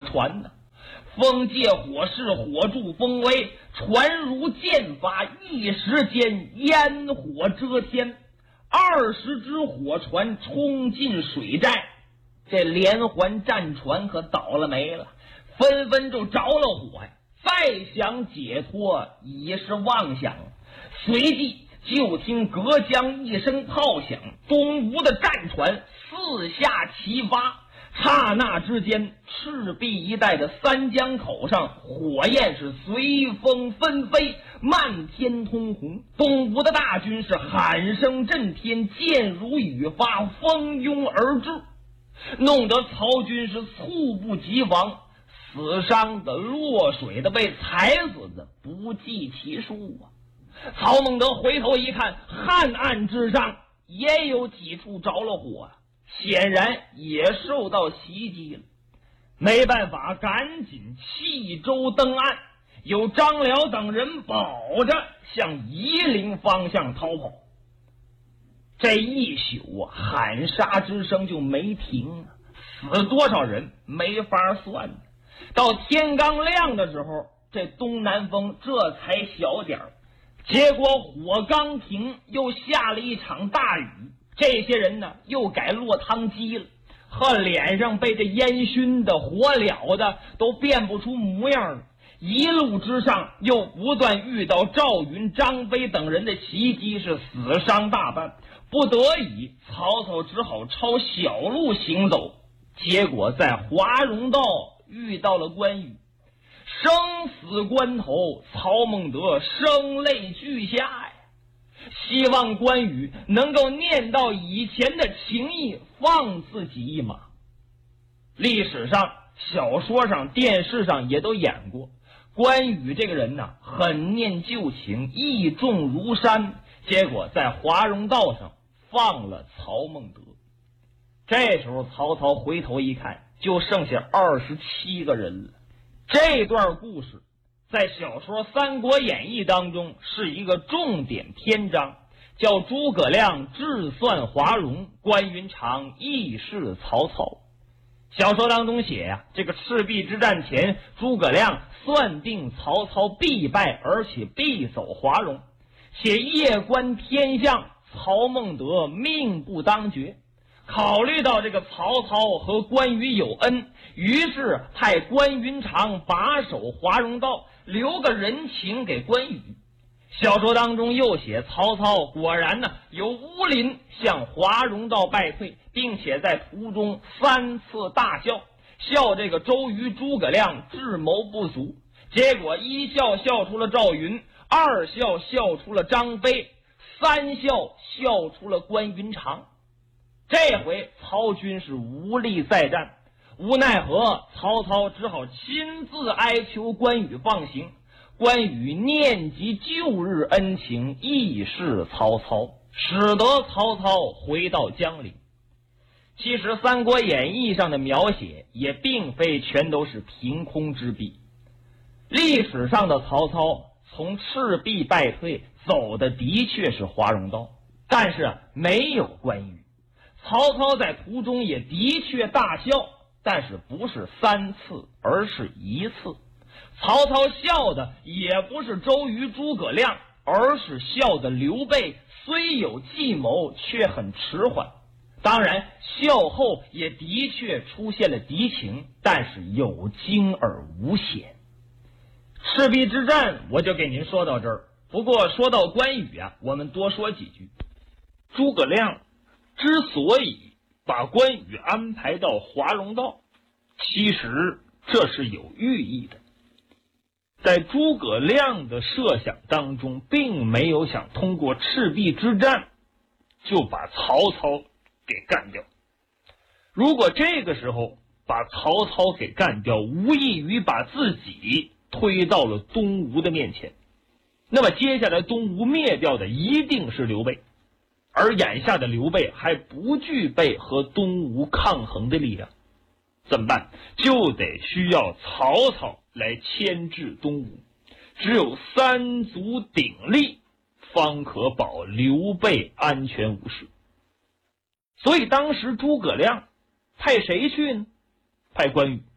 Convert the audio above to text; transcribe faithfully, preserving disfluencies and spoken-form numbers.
船呢。风借火势，火助风威，船如箭发，一时间烟火遮天。二十只火船冲进水寨，这连环战船可倒了霉了，纷纷就着了火呀！再想解脱已是妄想。随即就听隔江一声炮响，东吴的战船四下齐发。刹那之间，赤壁一带的三江口上火焰是随风纷飞，漫天通红。东吴的大军是喊声震天，箭如雨发，蜂拥而至，弄得曹军是猝不及防，死伤的、落水的、被踩死的不计其数啊！曹孟德回头一看，汉岸之上也有几处着了火啊，显然也受到袭击了。没办法，赶紧弃舟登岸，有张辽等人保着向夷陵方向逃跑。这一宿啊，喊杀之声就没停啊，死多少人没法算。到天刚亮的时候，这东南风这才小点儿。结果火刚停，又下了一场大雨，这些人呢又改落汤鸡了，和脸上被这烟熏的、火燎的都辨不出模样了。一路之上又不断遇到赵云、张飞等人的袭击，是死伤大半。不得已，曹操只好抄小路行走，结果在华容道遇到了关羽。生死关头，曹孟德声泪俱下呀，希望关羽能够念到以前的情谊，放自己一马。历史上、小说上、电视上也都演过，关羽这个人呢，很念旧情，义重如山，结果在华容道上放了曹孟德。这时候曹操回头一看，就剩下二十七个人了。这段故事在小说《三国演义》当中是一个重点篇章，叫诸葛亮智算华容，关云长义释曹操。小说当中写呀、啊，这个赤壁之战前，诸葛亮算定曹操必败，而且必走华容。写夜观天象，曹孟德命不当绝。考虑到这个曹操和关羽有恩，于是派关云长把守华容道，留个人情给关羽。小说当中又写曹操果然呢由乌林向华容道败退，并且在途中三次大笑，笑这个周瑜、诸葛亮智谋不足。结果一笑笑出了赵云，二笑笑出了张飞，三笑笑出了关云长。这回曹军是无力再战，无奈何，曹操只好亲自哀求关羽放行。关羽念及旧日恩情，义释曹操，使得曹操回到江陵。其实《三国演义》上的描写也并非全都是凭空之笔。历史上的曹操从赤壁败退，走的的确是华容道，但是没有关羽。曹操在途中也的确大笑，但是不是三次，而是一次。曹操笑的也不是周瑜、诸葛亮，而是笑的刘备虽有计谋，却很迟缓。当然笑后也的确出现了敌情，但是有惊而无险。赤壁之战我就给您说到这儿。不过说到关羽啊，我们多说几句。诸葛亮之所以把关羽安排到华容道，其实这是有寓意的。在诸葛亮的设想当中，并没有想通过赤壁之战就把曹操给干掉。如果这个时候把曹操给干掉，无异于把自己推到了东吴的面前，那么接下来东吴灭掉的一定是刘备，而眼下的刘备还不具备和东吴抗衡的力量，怎么办？就得需要曹操来牵制东吴，只有三足鼎立，方可保刘备安全无事。所以当时诸葛亮派谁去呢？派关羽。